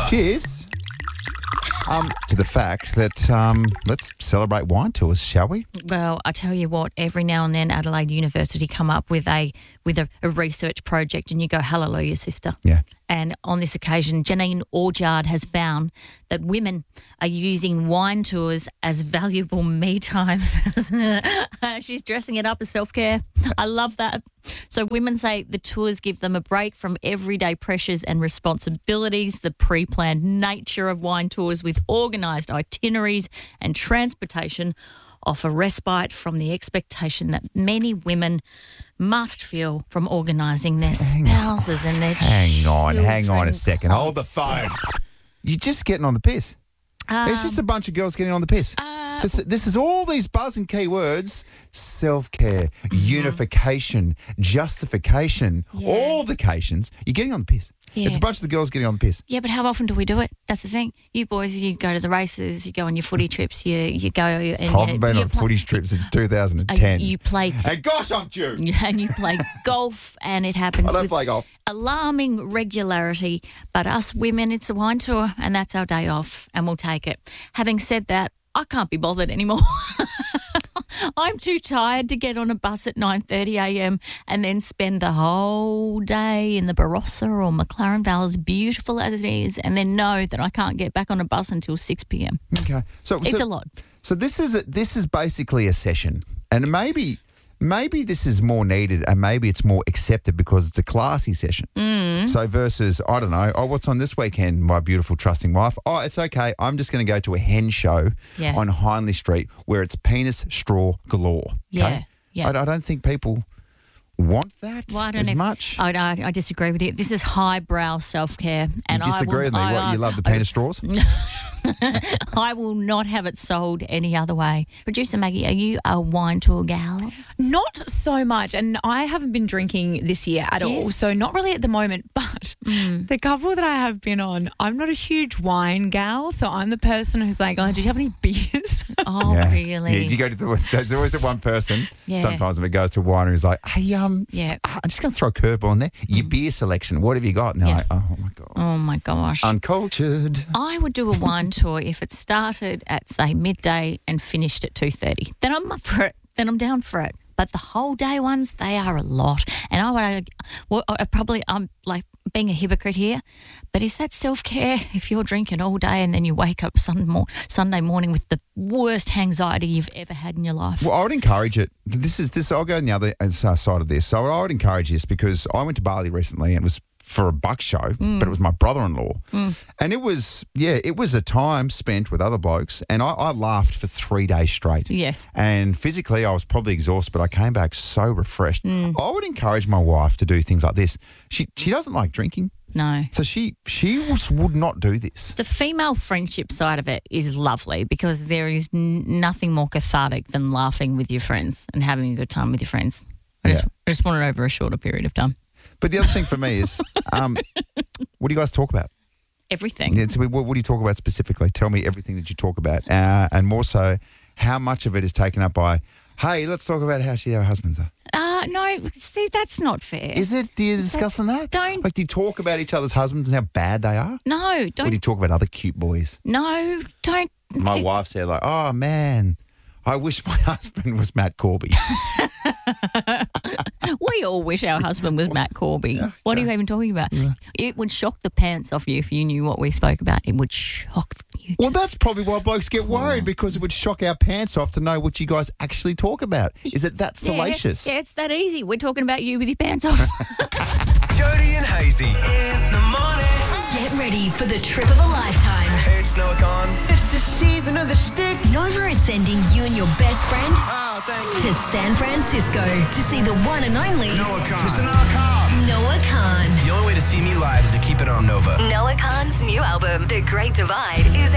Cheers. To the fact that let's celebrate wine tours, shall we? Well, I tell you what, every now and then Adelaide University come up with a research project and you go, hallelujah, sister. Yeah. And on this occasion, Janine Orjard has found that women are using wine tours as valuable me time. She's dressing it up as self-care. I love that. So women say the tours give them a break from everyday pressures and responsibilities. The pre-planned nature of wine tours with organised itineraries and transportation offer respite from the expectation that many women must feel from organising their spouses and their Hang on a children's second. Hold the phone. You're just getting on the piss. It's just a bunch of girls getting on the piss. This is all these buzz and key words: self-care, unification, justification, all the cations. You're getting on the piss. Yeah. It's a bunch of the girls getting on the piss. Yeah, but how often do we do it? That's the thing. You boys, you go to the races, you go on your footy trips, you go and I haven't been on footy trips since 2010. You play, and gosh, I'm due. and you play golf, and it happens I don't with play golf. alarming regularity. But us women, it's a wine tour, and that's our day off, and we'll take it. Having said that, I can't be bothered anymore. I'm too tired to get on a bus at 9:30 a.m. and then spend the whole day in the Barossa or McLaren Vale, as beautiful as it is, and then know that I can't get back on a bus until 6 p.m. Okay, It's a lot. So this is basically a session, and maybe this is more needed, and maybe it's more accepted because it's a classy session. So versus, I don't know, what's on this weekend, my beautiful trusting wife? Oh, it's okay. I'm just going to go to a hen show on Hindley Street where it's penis straw galore. Okay? Yeah. I don't think people want that much. I disagree with you. This is highbrow self-care. And You disagree with me? You love the penis straws? I will not have it sold any other way. Producer Maggie, are you a wine tour gal? Not so much, and I haven't been drinking this year at all, so not really at the moment, but the couple that I have been on, I'm not a huge wine gal, so I'm the person who's like, oh, do you have any beers? Oh, really? Yeah, you go to there's always the one person, sometimes if it goes to a winery, who's like, hey, I'm just going to throw a curveball in there. Your beer selection, what have you got? And they're like, oh, my God. Oh, my gosh. Uncultured. I would do a wine tour if it started at, say, midday and finished at 2:30. Then I'm up for it. Then I'm down for it. But the whole day ones, they are a lot. And I'm like being a hypocrite here, but is that self-care if you're drinking all day and then you wake up Sunday morning with the worst anxiety you've ever had in your life? Well, I would encourage it. I'll go on the other side of this. So I would encourage this because I went to Bali recently and it was for a buck show, but it was my brother-in-law. And it was a time spent with other blokes, and I laughed for 3 days straight. Yes. And physically I was probably exhausted, but I came back so refreshed. I would encourage my wife to do things like this. She doesn't like drinking. No. So she would not do this. The female friendship side of it is lovely because there is nothing more cathartic than laughing with your friends and having a good time with your friends. I just want it over a shorter period of time. But the other thing for me is, what do you guys talk about? Everything. Yeah, so what do you talk about specifically? Tell me everything that you talk about. And more so, how much of it is taken up by, hey, let's talk about how our husbands are. No, see, that's not fair. Is it? Do you discuss on that? Don't. Like, do you talk about each other's husbands and how bad they are? No, don't. Or do you talk about other cute boys? No, don't. My wife said, like, oh, man, I wish my husband was Matt Corby. We all wish our husband was Matt Corby. What are you even talking about? Yeah. It would shock the pants off you if you knew what we spoke about. It would shock you. Well, that's probably why blokes get worried, because it would shock our pants off to know what you guys actually talk about. Is it that salacious? Yeah, it's that easy. We're talking about you with your pants off. Jody and Hazy in the morning. Get ready for the trip of a lifetime. Hey, it's Noah Khan. It's the season of the sticks. Nova is sending you and your best friend Thank you. to San Francisco to see the one and only Noah Khan. Mr. Noah Khan. Noah Khan. The only way to see me live is to keep it on Nova. Noah Khan's new album, The Great Divide, is